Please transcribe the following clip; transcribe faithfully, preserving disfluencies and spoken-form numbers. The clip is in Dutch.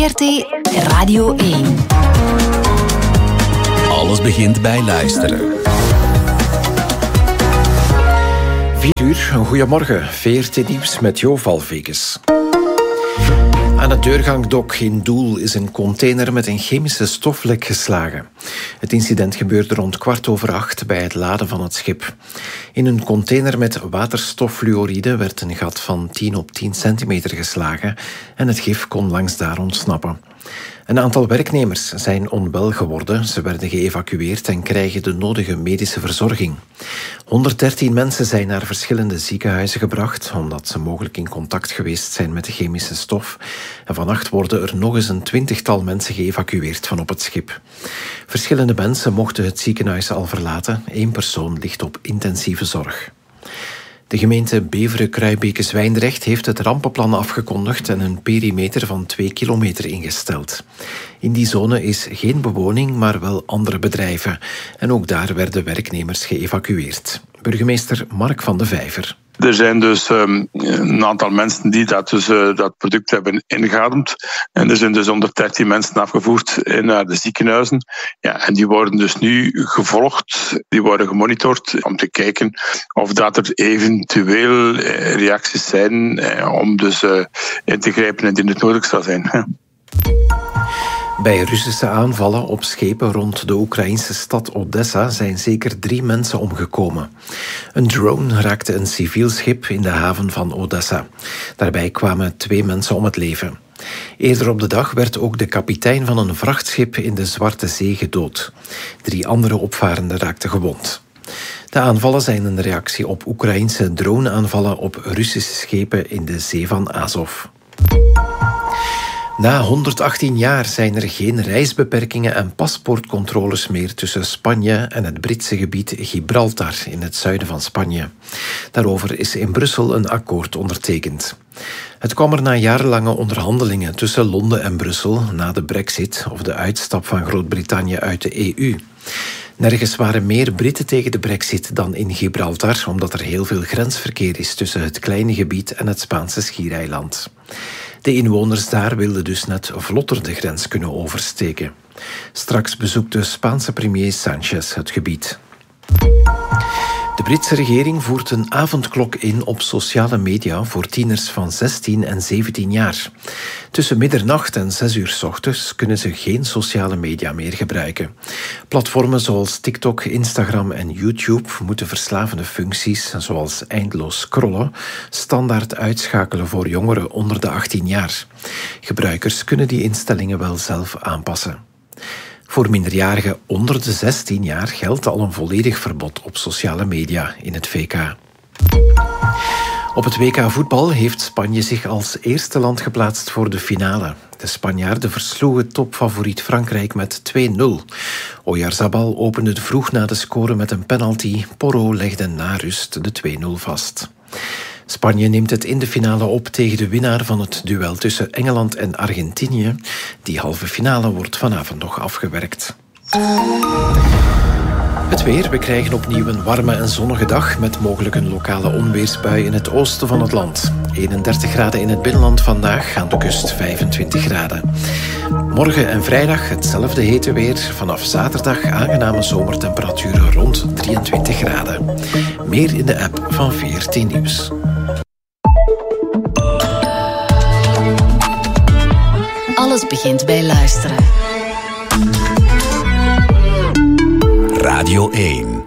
R T Radio één. Alles begint bij luisteren. vier uur, goedemorgen. V R T Nieuws met Jo Valveges. Aan het deurgangdok in Doel is een container met een chemische stoflek geslagen. Het incident gebeurde rond kwart over acht bij het laden van het schip. In een container met waterstoffluoride werd een gat van tien op tien centimeter geslagen en het gif kon langs daar ontsnappen. Een aantal werknemers zijn onwel geworden. Ze werden geëvacueerd en krijgen de nodige medische verzorging. honderddertien mensen zijn naar verschillende ziekenhuizen gebracht, omdat ze mogelijk in contact geweest zijn met de chemische stof. En vannacht worden er nog eens een twintigtal mensen geëvacueerd van op het schip. Verschillende mensen mochten het ziekenhuis al verlaten. Eén persoon ligt op intensieve zorg. De gemeente Beveren-Kruibeke-Zwijndrecht heeft het rampenplan afgekondigd en een perimeter van twee kilometer ingesteld. In die zone is geen bewoning, maar wel andere bedrijven. En ook daar werden werknemers geëvacueerd. Burgemeester Mark van de Vijver. Er zijn dus um, een aantal mensen die dat, dus, uh, dat product hebben ingeademd. En er zijn dus honderddertien mensen afgevoerd naar de ziekenhuizen. Ja, en die worden dus nu gevolgd, die worden gemonitord om te kijken of dat er eventueel uh, reacties zijn uh, om dus uh, in te grijpen indien het nodig zou zijn. Ja. Bij Russische aanvallen op schepen rond de Oekraïnse stad Odessa zijn zeker drie mensen omgekomen. Een drone raakte een civiel schip in de haven van Odessa. Daarbij kwamen twee mensen om het leven. Eerder op de dag werd ook de kapitein van een vrachtschip in de Zwarte Zee gedood. Drie andere opvarenden raakten gewond. De aanvallen zijn een reactie op Oekraïnse droneaanvallen op Russische schepen in de Zee van Azov. Na honderdachttien jaar zijn er geen reisbeperkingen en paspoortcontroles meer tussen Spanje en het Britse gebied Gibraltar in het zuiden van Spanje. Daarover is in Brussel een akkoord ondertekend. Het kwam er na jarenlange onderhandelingen tussen Londen en Brussel na de Brexit of de uitstap van Groot-Brittannië uit de E U. Nergens waren meer Britten tegen de Brexit dan in Gibraltar, omdat er heel veel grensverkeer is tussen het kleine gebied en het Spaanse schiereiland. De inwoners daar wilden dus net vlotter de grens kunnen oversteken. Straks bezoekt de Spaanse premier Sánchez het gebied. De Britse regering voert een avondklok in op sociale media voor tieners van zestien en zeventien jaar. Tussen middernacht en zes uur 's ochtends kunnen ze geen sociale media meer gebruiken. Platformen zoals TikTok, Instagram en YouTube moeten verslavende functies, zoals eindeloos scrollen, standaard uitschakelen voor jongeren onder de achttien jaar. Gebruikers kunnen die instellingen wel zelf aanpassen. Voor minderjarigen onder de zestien jaar geldt al een volledig verbod op sociale media in het V K. Op het W K voetbal heeft Spanje zich als eerste land geplaatst voor de finale. De Spanjaarden versloegen topfavoriet Frankrijk met twee nul. Oyarzabal opende vroeg na de score met een penalty. Porro legde na rust de twee nul vast. Spanje neemt het in de finale op tegen de winnaar van het duel tussen Engeland en Argentinië. Die halve finale wordt vanavond nog afgewerkt. Het weer. We krijgen opnieuw een warme en zonnige dag met mogelijk een lokale onweersbui in het oosten van het land. eenendertig graden in het binnenland vandaag, aan de kust vijfentwintig graden. Morgen en vrijdag hetzelfde hete weer. Vanaf zaterdag aangename zomertemperaturen rond drieëntwintig graden. Meer in de app van V R T Nieuws. Alles begint bij luisteren. Radio één.